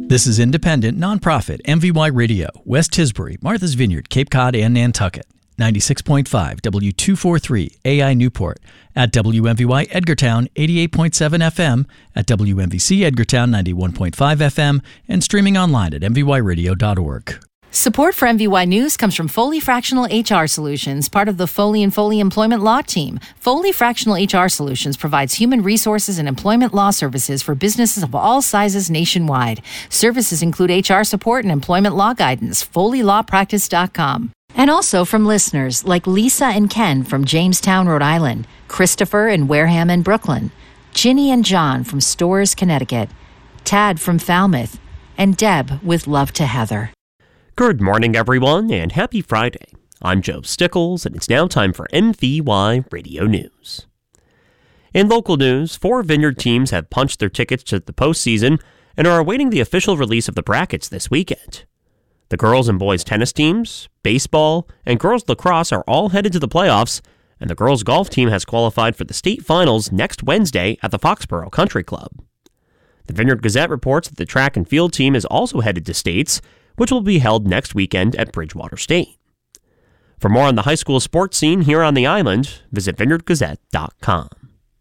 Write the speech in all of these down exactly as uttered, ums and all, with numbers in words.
This is independent, nonprofit M V Y Radio, West Tisbury, Martha's Vineyard, Cape Cod, and Nantucket. ninety-six point five W two forty-three A I Newport. At W M V Y Edgartown, eighty-eight point seven F M. At W M V C Edgartown, ninety-one point five F M. And streaming online at m v y radio dot org. Support for M V Y News comes from Foley Fractional H R Solutions, part of the Foley and Foley Employment Law Team. Foley Fractional H R Solutions provides human resources and employment law services for businesses of all sizes nationwide. Services include H R support and employment law guidance. foley law practice dot com. And also from listeners like Lisa and Ken from Jamestown, Rhode Island, Christopher in Wareham and Brooklyn, Ginny and John from Storrs, Connecticut, Tad from Falmouth, and Deb with Love to Heather. Good morning, everyone, and happy Friday. I'm Joe Stickles, and it's now time for M V Y Radio News. In local news, four Vineyard teams have punched their tickets to the postseason and are awaiting the official release of the brackets this weekend. The girls and boys tennis teams, baseball, and girls lacrosse are all headed to the playoffs, and the girls golf team has qualified for the state finals next Wednesday at the Foxborough Country Club. The Vineyard Gazette reports that the track and field team is also headed to states, which will be held next weekend at Bridgewater State. For more on the high school sports scene here on the island, visit vineyard gazette dot com.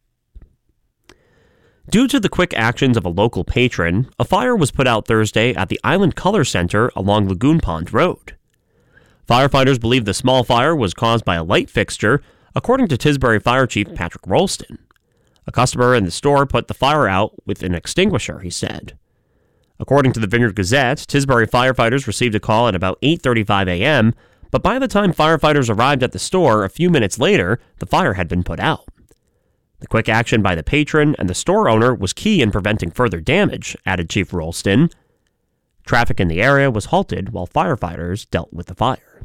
Due to the quick actions of a local patron, a fire was put out Thursday at the Island Color Center along Lagoon Pond Road. Firefighters believe the small fire was caused by a light fixture, according to Tisbury Fire Chief Patrick Rolston. A customer in the store put the fire out with an extinguisher, he said. According to the Vineyard Gazette, Tisbury firefighters received a call at about eight thirty-five a.m., but by the time firefighters arrived at the store a few minutes later, the fire had been put out. The quick action by the patron and the store owner was key in preventing further damage, added Chief Rolston. Traffic in the area was halted while firefighters dealt with the fire.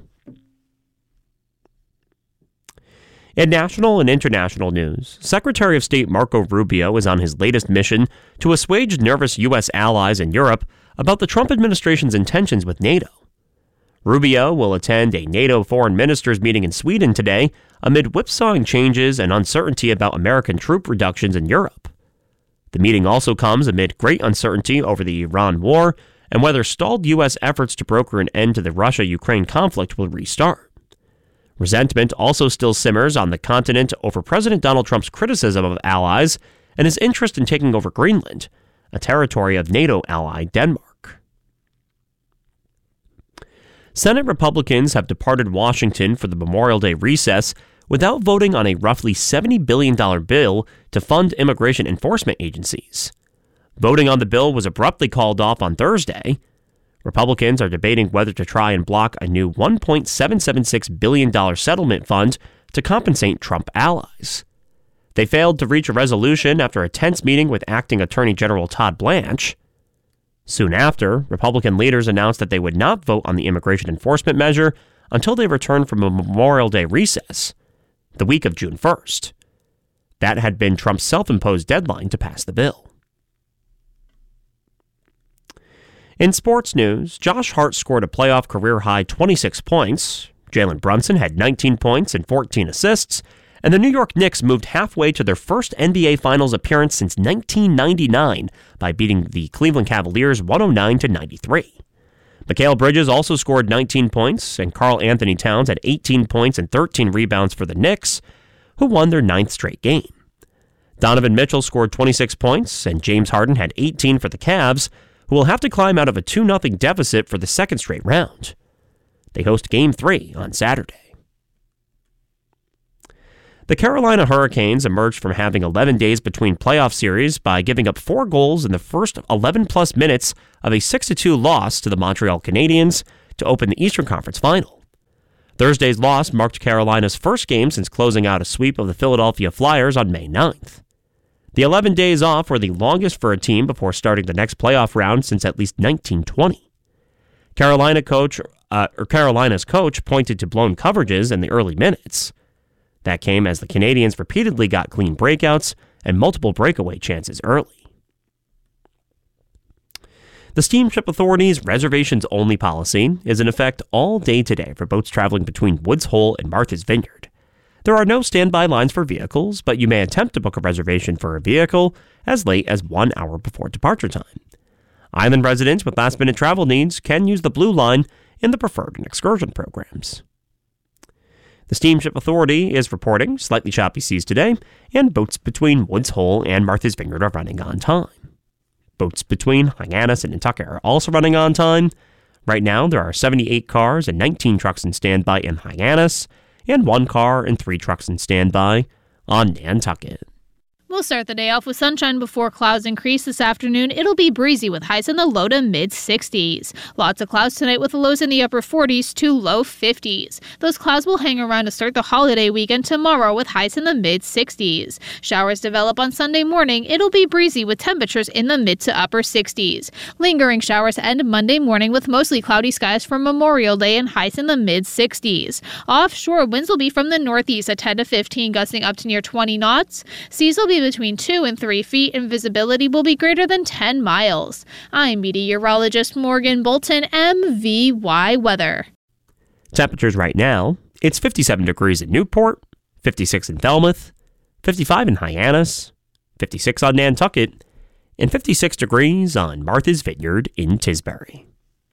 In national and international news, Secretary of State Marco Rubio is on his latest mission to assuage nervous U S allies in Europe about the Trump administration's intentions with NATO. Rubio will attend a NATO foreign ministers meeting in Sweden today amid whipsawing changes and uncertainty about American troop reductions in Europe. The meeting also comes amid great uncertainty over the Iran war and whether stalled U S efforts to broker an end to the Russia-Ukraine conflict will restart. Resentment also still simmers on the continent over President Donald Trump's criticism of allies and his interest in taking over Greenland, a territory of NATO ally Denmark. Senate Republicans have departed Washington for the Memorial Day recess without voting on a roughly seventy billion dollars bill to fund immigration enforcement agencies. Voting on the bill was abruptly called off on Thursday. Republicans are debating whether to try and block a new one point seven seven six billion dollars settlement fund to compensate Trump allies. They failed to reach a resolution after a tense meeting with Acting Attorney General Todd Blanche. Soon after, Republican leaders announced that they would not vote on the immigration enforcement measure until they returned from a Memorial Day recess, the week of June first. That had been Trump's self-imposed deadline to pass the bill. In sports news, Josh Hart scored a playoff career-high twenty-six points, Jalen Brunson had nineteen points and fourteen assists, and the New York Knicks moved halfway to their first N B A Finals appearance since nineteen ninety-nine by beating the Cleveland Cavaliers one oh nine to ninety-three. Mikal Bridges also scored nineteen points, and Karl Anthony Towns had eighteen points and thirteen rebounds for the Knicks, who won their ninth straight game. Donovan Mitchell scored twenty-six points, and James Harden had eighteen for the Cavs, who will have to climb out of a two nothing deficit for the second straight round. They host Game three on Saturday. The Carolina Hurricanes emerged from having eleven days between playoff series by giving up four goals in the first eleven-plus minutes of a six to two loss to the Montreal Canadiens to open the Eastern Conference Final. Thursday's loss marked Carolina's first game since closing out a sweep of the Philadelphia Flyers on May ninth. The eleven days off were the longest for a team before starting the next playoff round since at least nineteen twenty. Carolina coach, uh, or Carolina's coach pointed to blown coverages in the early minutes. That came as the Canadiens repeatedly got clean breakouts and multiple breakaway chances early. The Steamship Authority's reservations-only policy is in effect all day today for boats traveling between Woods Hole and Martha's Vineyard. There are no standby lines for vehicles, but you may attempt to book a reservation for a vehicle as late as one hour before departure time. Island residents with last-minute travel needs can use the Blue Line in the preferred and excursion programs. The Steamship Authority is reporting slightly choppy seas today, and boats between Woods Hole and Martha's Vineyard are running on time. Boats between Hyannis and Nantucket are also running on time. Right now, there are seventy-eight cars and nineteen trucks in standby in Hyannis, and one car and three trucks in standby on Nantucket. We'll start the day off with sunshine before clouds increase this afternoon. It'll be breezy with highs in the low to mid sixties. Lots of clouds tonight with lows in the upper forties to low fifties. Those clouds will hang around to start the holiday weekend tomorrow with highs in the mid sixties. Showers develop on Sunday morning. It'll be breezy with temperatures in the mid to upper sixties. Lingering showers end Monday morning with mostly cloudy skies for Memorial Day and highs in the mid sixties. Offshore, winds will be from the northeast at ten to fifteen, gusting up to near twenty knots. Seas will be between two and three feet, and visibility will be greater than ten miles. I'm meteorologist Morgan Bolton, M V Y Weather. Temperatures right now, it's fifty-seven degrees in Newport, fifty-six in Falmouth, fifty-five in Hyannis, fifty-six on Nantucket, and fifty-six degrees on Martha's Vineyard in Tisbury.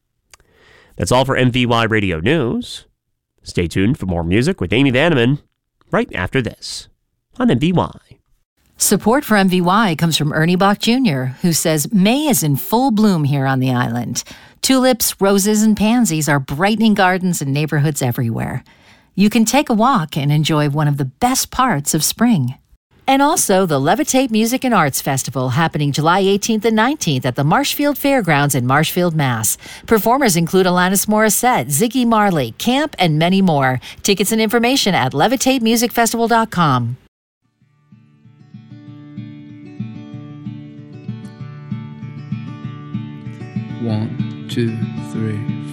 That's all for M V Y Radio News. Stay tuned for more music with Amy Vanneman right after this on M V Y. Support for M V Y comes from Ernie Bach Junior, who says May is in full bloom here on the island. Tulips, roses, and pansies are brightening gardens and neighborhoods everywhere. You can take a walk and enjoy one of the best parts of spring. And also the Levitate Music and Arts Festival happening July eighteenth and nineteenth at the Marshfield Fairgrounds in Marshfield, Mass. Performers include Alanis Morissette, Ziggy Marley, Camp, and many more. Tickets and information at levitate music festival dot com. One, two, three.